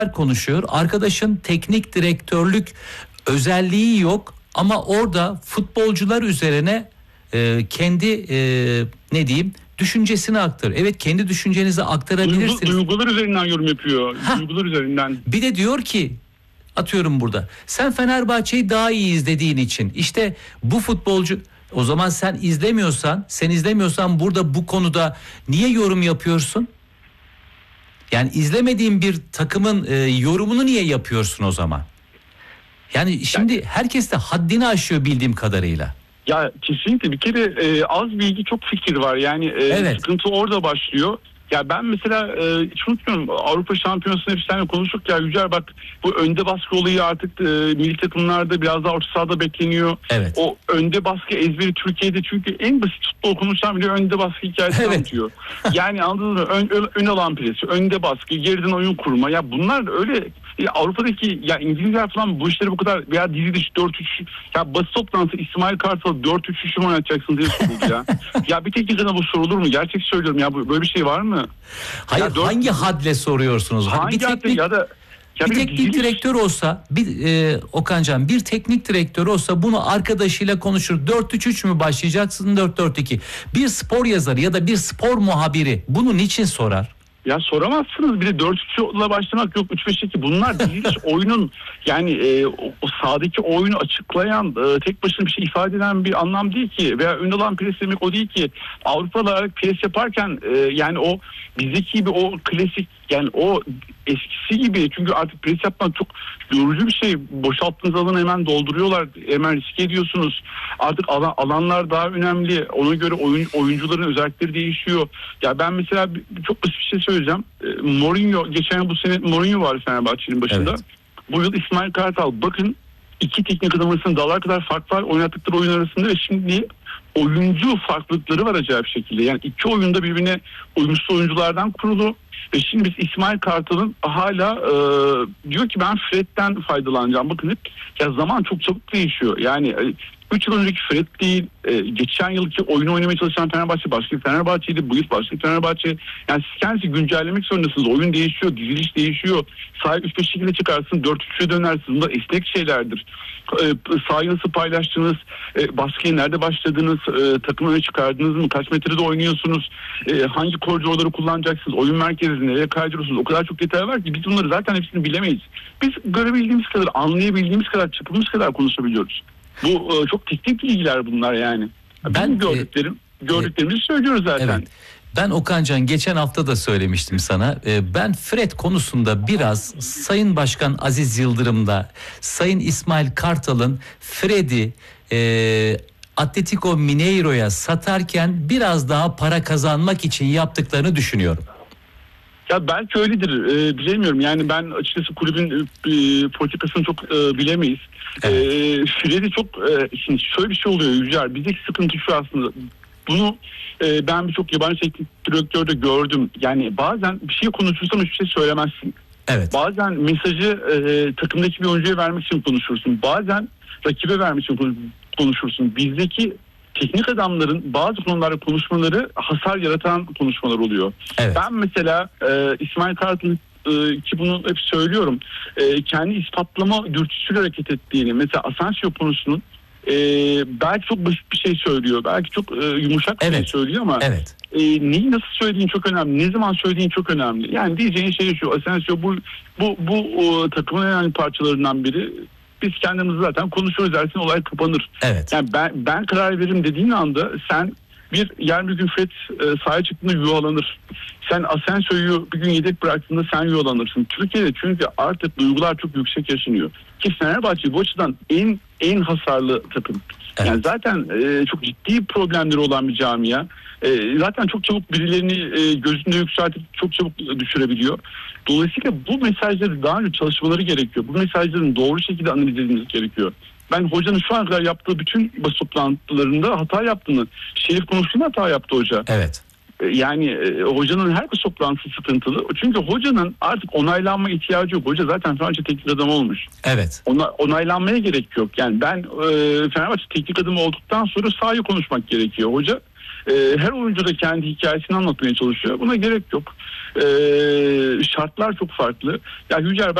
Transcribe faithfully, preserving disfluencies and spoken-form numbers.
konuşuyor. Arkadaşın teknik direktörlük özelliği yok ama orada futbolcular üzerine e, kendi e, ne diyeyim düşüncesini aktar. Evet, kendi düşüncenizi aktarabilirsiniz. Duygu, duygular üzerinden yorum yapıyor. Heh. Duygular üzerinden. Bir de diyor ki, atıyorum burada, sen Fenerbahçe'yi daha iyi izlediğin için işte bu futbolcu, o zaman sen izlemiyorsan sen izlemiyorsan burada bu konuda niye yorum yapıyorsun? Yani izlemediğin bir takımın e, yorumunu niye yapıyorsun o zaman? Yani şimdi yani, herkes de haddini aşıyor bildiğim kadarıyla. Ya kesinlikle bir kere e, az bilgi çok fikir var. Yani e, evet. Sıkıntı orada başlıyor. Ya ben mesela e, hiç unutmuyorum, Avrupa Şampiyonası'nda bir sene konuştuk ya Yücel, bak bu önde baskı olayı artık e, milli takımlarda biraz daha orta sahada bekleniyor. Evet. O önde baskı ezberi Türkiye'de, çünkü en basit futbol konuşan bile önde baskı hikayesi evet. anlatıyor. Yani anladınız mı? Ön, ön, ön alan presi, önde baskı, geriden oyun kurma. Ya bunlar öyle ya Avrupa'daki ya İngilizler falan bu işleri bu kadar, veya dizi dışı dört üç, ya basit toplantısı İsmail Kartal dört üç üç mü oynatacaksın diye soruldu ya. Ya bir tek insana bu sorulur mu? Gerçek söylüyorum ya, böyle bir şey var mı? Hayır, ya dört, hangi hadle soruyorsunuz? Hangi bir teknik, ya da ya bir teknik diziliş... direktör olsa, bir e, Okancan bir teknik direktör olsa bunu arkadaşıyla konuşur. dört üç üç mü başlayacaksın, dört dört iki? Bir spor yazarı ya da bir spor muhabiri bunu niçin sorar? Ya soramazsınız. Bir de dört üç ile başlamak yok, üç beş iki. Bunlar diziliş oyunun yani e, o, o sahadaki oyunu açıklayan, e, tek başına bir şey ifade eden bir anlam değil ki. Veya ön alan pres demek o değil ki. Avrupalılar pres yaparken e, yani o bizdeki gibi o klasik, yani o eskisi gibi, çünkü artık pres yapmak çok yorucu bir şey. Boşalttığınız alanı hemen dolduruyorlar. Hemen riske ediyorsunuz. Artık alan, alanlar daha önemli. Ona göre oyun, oyuncuların özellikleri değişiyor. Ya ben mesela çok basit bir şey söyleyeceğim. Mourinho, geçen bu sene Mourinho var Fenerbahçe'nin başında. Evet. Bu yıl İsmail Kartal. Bakın iki teknik adam arasında dağlar kadar fark var oynadıkları oyun arasında ve şimdi oyuncu farklılıkları var acayip şekilde. Yani iki oyunda birbirine uyumsuz oyunculardan kurulu. Ve şimdi biz İsmail Kartal'ın hala e, diyor ki ben Fred'den faydalanacağım. Bakın hep ya zaman çok çabuk değişiyor. Yani üç yıl önceki Fred değil, e, geçen yılki oyunu oynamaya çalışan Fenerbahçe başka bir Fenerbahçe'ydi. Bu yıl başka bir Fenerbahçe. Yani siz kendinizi güncellemek zorundasınız. Oyun değişiyor, diziliş değişiyor. Sahaya üç beş şekilde çıkarsın, dört üçe dönersin. Bunlar esnek şeylerdir. E, sahayı nasıl paylaştınız, e, baskıya nerede başladınız, e, takımı öne çıkardınız mı, kaç metrede oynuyorsunuz, e, hangi koridorları kullanacaksınız, oyun merkezini nereye kaydırıyorsunuz, o kadar çok detay var ki biz bunları zaten hepsini bilemeyiz. Biz görebildiğimiz kadar, anlayabildiğimiz kadar, çapımız kadar konuşabiliyoruz. Bu e, çok teknik bilgiler bunlar yani. Ben gördüklerim, e, gördüklerimizi e, söylüyoruz zaten. Evet. Ben Okancan geçen hafta da söylemiştim sana. Ben Fred konusunda biraz Sayın Başkan Aziz Yıldırım'da, Sayın İsmail Kartal'ın Fred'i e, Atletico Mineiro'ya satarken biraz daha para kazanmak için yaptıklarını düşünüyorum. Ya belki öyledir, e, bilemiyorum. Yani ben açıkçası kulübün e, politikasını çok e, bilemeyiz. Evet. E, Fred'i çok, e, şimdi şöyle bir şey oluyor Yücel. Bizdeki sıkıntı şu aslında. Bunu e, ben birçok yabancı teknik direktörde gördüm. Yani bazen bir şey konuşursan hiçbir şey söylemezsin. Evet. Bazen mesajı e, takımdaki bir oyuncuya vermek için konuşursun. Bazen rakibe vermek için konuşursun. Bizdeki teknik adamların bazı konularda konuşmaları hasar yaratan konuşmalar oluyor. Evet. Ben mesela e, İsmail Kartal'ın e, ki bunu hep söylüyorum, e, kendi ispatlama dürtüsüyle hareket ettiğini, mesela Asensio konusunun e, belki çok basit bir şey söylüyor, belki çok e, yumuşak bir evet. şey söylüyor ama evet. e, neyi nasıl söylediğin çok önemli, ne zaman söylediğin çok önemli. Yani diyeceğin şey şu: Asensio bu bu bu o, takımın en önemli parçalarından biri. Biz kendimiz zaten konuşuyoruz dersin, olay kapanır. Evet. Yani ben ben karar veririm dediğin anda sen bir yarın bir gün Fred e, sahaya çıktığında yuvalanır. Sen Asensio'yu bir gün yedek bıraktığında sen yuvalanırsın. Türkiye'de çünkü artık duygular çok yüksek yaşanıyor. Ki Fenerbahçe bu açıdan en en hasarlı takım. Evet. Yani zaten e, çok ciddi problemleri olan bir camia. E, zaten çok çabuk birilerini e, gözünde yükseltip çok çabuk düşürebiliyor. Dolayısıyla bu mesajları daha önce çalışmaları gerekiyor. Bu mesajların doğru şekilde analiz edilmesi gerekiyor. Ben hocanın şu ana kadar yaptığı bütün basın toplantılarında hata yaptığını, Şerif konuştuğunda hata yaptı hoca. Evet. Yani e, hocanın her bir toplantısı sıkıntılı. Çünkü hocanın artık onaylanma ihtiyacı yok. Hoca zaten Fenerbahçe teknik adam olmuş. Evet. Ona, onaylanmaya gerek yok. Yani ben e, Fenerbahçe teknik adamı olduktan sonra sahayı konuşmak gerekiyor. Hoca E, her oyuncu da kendi hikayesini anlatmaya çalışıyor. Buna gerek yok. E, şartlar çok farklı. Ya Yücel